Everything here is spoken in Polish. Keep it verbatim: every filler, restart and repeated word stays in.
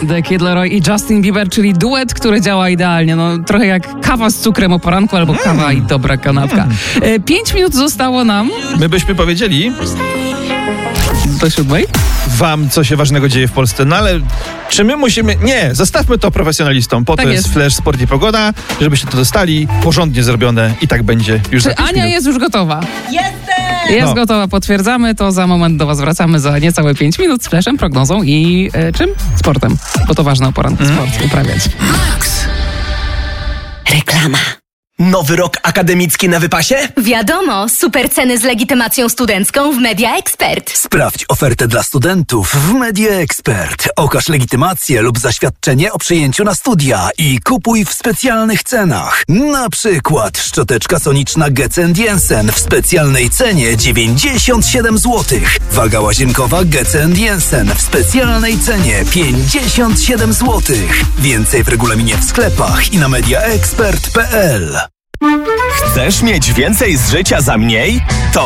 The Kid Laroi i Justin Bieber, czyli duet, który działa idealnie. No, trochę jak kawa z cukrem o poranku albo kawa mm. i dobra kanapka. E, pięć minut zostało nam. My byśmy powiedzieli... Do siódmej? Wam, co się ważnego dzieje w Polsce. No ale czy my musimy... Nie, zostawmy to profesjonalistom. Po tak to jest Flash, Sport i Pogoda, żebyście to dostali porządnie zrobione i tak będzie już Czy za pięć Ania minut. jest już gotowa? Jestem! Jest No. gotowa, potwierdzamy. To za moment do was wracamy za niecałe pięć minut z Flashem, prognozą i e, czym? Sportem. Bo to ważne o poranku mm. sport uprawiać. Max. Reklama. Nowy rok akademicki na wypasie? Wiadomo, super ceny z legitymacją studencką w Media Expert. Sprawdź ofertę dla studentów w Media Expert. Okaż legitymację lub zaświadczenie o przyjęciu na studia i kupuj w specjalnych cenach. Na przykład szczoteczka soniczna Getz and Jensen w specjalnej cenie dziewięćdziesiąt siedem złotych. Waga łazienkowa Getz and Jensen w specjalnej cenie pięćdziesiąt siedem złotych. Więcej w regulaminie w sklepach i na mediaexpert kropka p l. Chcesz mieć więcej z życia za mniej? To